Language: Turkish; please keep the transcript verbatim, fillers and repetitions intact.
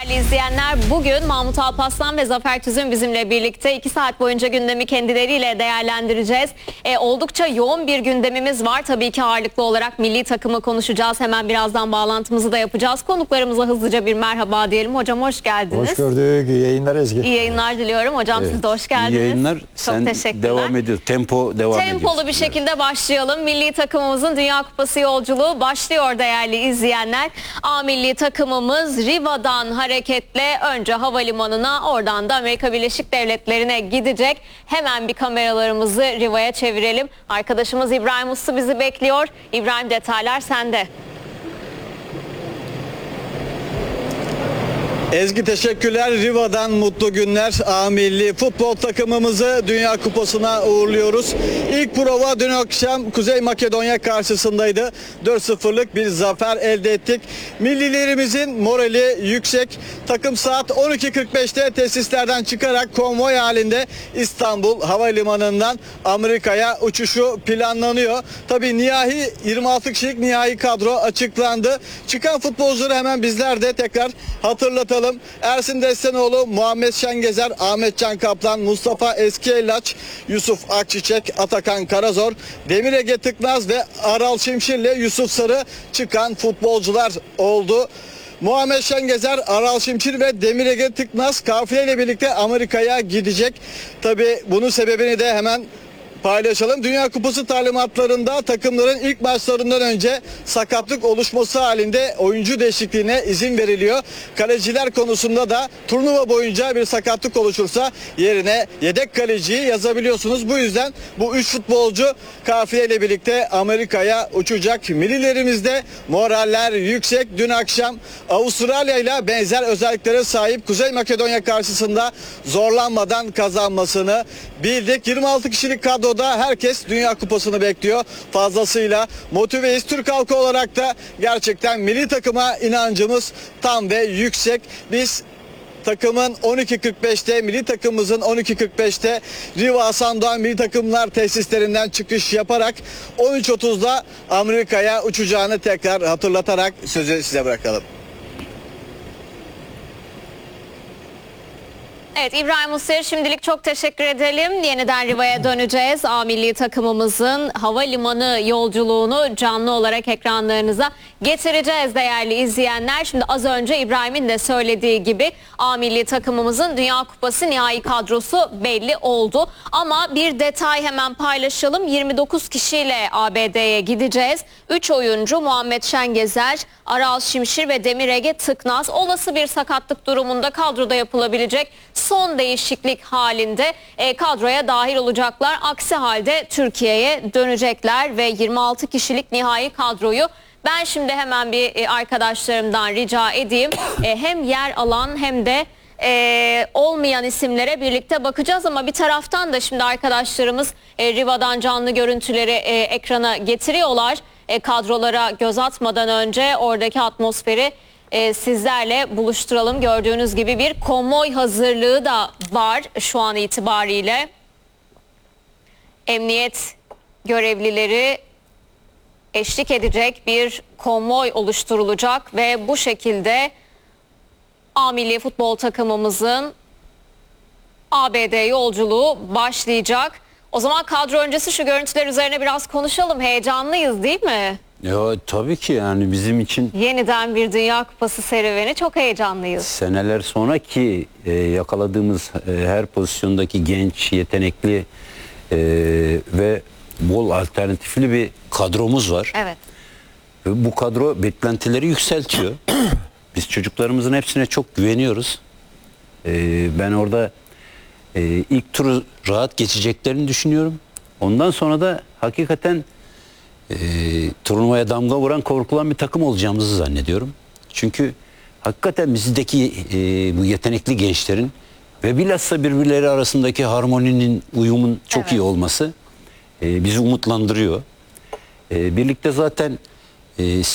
Değerli izleyenler, bugün Mahmut Alparslan ve Zafer Tüzün bizimle birlikte iki saat boyunca gündemi kendileriyle değerlendireceğiz. E, oldukça yoğun bir gündemimiz var. Tabii ki ağırlıklı olarak milli takımı konuşacağız. Hemen birazdan bağlantımızı da yapacağız. Konuklarımıza hızlıca bir merhaba diyelim. Hocam hoş geldiniz. Hoş gördük. İyi yayınlar Ezgi. İyi yayınlar diliyorum. Hocam evet. Siz de hoş geldiniz. İyi yayınlar. Çok Sen teşekkürler. devam ediyor. Tempo devam ediyor. Tempolu bir şekilde başlayalım. Milli takımımızın Dünya Kupası yolculuğu başlıyor değerli izleyenler. A milli takımımız Riva'dan hareketle önce havalimanına, oradan da Amerika Birleşik Devletleri'ne gidecek. Hemen bir kameralarımızı Riva'ya çevirelim. Arkadaşımız İbrahim Uslu bizi bekliyor. İbrahim, detaylar sende. Ezgi teşekkürler. Riva'dan mutlu günler. A milli futbol takımımızı Dünya Kupası'na uğurluyoruz. İlk prova dün akşam Kuzey Makedonya karşısındaydı. dört sıfırlık bir zafer elde ettik. Millilerimizin morali yüksek. Takım saat on iki kırk beşte tesislerden çıkarak konvoy halinde İstanbul Havalimanı'ndan Amerika'ya uçuşu planlanıyor. Tabii nihai yirmi altı kişilik nihai kadro açıklandı. Çıkan futbolcuları hemen bizler de tekrar hatırlatalım. Ersin Destanoğlu, Muhammed Şengezer, Ahmet Can Kaplan, Mustafa Eskiyelaç, Yusuf Akçiçek, Atakan Karazor, Demir Ege Tıknaz ve Aral Şimşir'le Yusuf Sarı çıkan futbolcular oldu. Muhammed Şengezer, Aral Şimşir ve Demir Ege Tıknaz kafileyle birlikte Amerika'ya gidecek. Tabii bunun sebebini de hemen paylaşalım. Dünya Kupası talimatlarında takımların ilk maçlarından önce sakatlık oluşması halinde oyuncu değişikliğine izin veriliyor. Kaleciler konusunda da turnuva boyunca bir sakatlık oluşursa yerine yedek kaleciyi yazabiliyorsunuz. Bu yüzden bu üç futbolcu kafileyle birlikte Amerika'ya uçacak. Millilerimizde moraller yüksek. Dün akşam Avustralya ile benzer özelliklere sahip Kuzey Makedonya karşısında zorlanmadan kazanmasını bildik. yirmi altı kişilik kadro da herkes Dünya Kupası'nı bekliyor. Fazlasıyla motiveyiz. Türk halkı olarak da gerçekten milli takıma inancımız tam ve yüksek. Biz takımın on iki kırk beşte milli takımımızın on iki kırk beşte Riva Hasan Doğan milli takımlar tesislerinden çıkış yaparak on üç otuzda Amerika'ya uçacağını tekrar hatırlatarak sözü size bırakalım. Evet, İbrahim Uslu'ya şimdilik çok teşekkür edelim. Yeniden Riva'ya döneceğiz. A milli takımımızın havalimanı yolculuğunu canlı olarak ekranlarınıza getireceğiz değerli izleyenler. Şimdi az önce İbrahim'in de söylediği gibi A milli takımımızın Dünya Kupası nihai kadrosu belli oldu. Ama bir detay hemen paylaşalım. yirmi dokuz kişiyle A B D'ye gideceğiz. üç oyuncu Muhammed Şengezer, Aral Şimşir ve Demir Ege Tıknaz olası bir sakatlık durumunda kadroda yapılabilecek son değişiklik halinde e, kadroya dahil olacaklar. Aksi halde Türkiye'ye dönecekler ve yirmi altı kişilik nihai kadroyu ben şimdi hemen bir e, arkadaşlarımdan rica edeyim. E, hem yer alan hem de e, olmayan isimlere birlikte bakacağız ama bir taraftan da şimdi arkadaşlarımız e, Riva'dan canlı görüntüleri e, ekrana getiriyorlar. E, kadrolara göz atmadan önce oradaki atmosferi Ee, sizlerle buluşturalım. Gördüğünüz gibi bir konvoy hazırlığı da var şu an itibariyle. Emniyet görevlileri eşlik edecek bir konvoy oluşturulacak ve bu şekilde A milli futbol takımımızın A B D yolculuğu başlayacak. O zaman kadro öncesi şu görüntüler üzerine biraz konuşalım. Heyecanlıyız değil mi? Ya tabii ki yani bizim için Yeniden bir Dünya Kupası serüveni, çok heyecanlıyız. seneler sonraki e, yakaladığımız e, her pozisyondaki genç, yetenekli e, ve bol alternatifli bir kadromuz var. Evet. Ve bu kadro beklentileri yükseltiyor. Biz çocuklarımızın hepsine çok güveniyoruz. E, ben orada e, ilk turu rahat geçeceklerini düşünüyorum. Ondan sonra da hakikaten E, turnuvaya damga vuran, korkulan bir takım olacağımızı zannediyorum. Çünkü hakikaten bizdeki e, bu yetenekli gençlerin ve bilhassa birbirleri arasındaki harmoninin, uyumun çok Evet. iyi olması e, bizi umutlandırıyor. E, birlikte zaten e,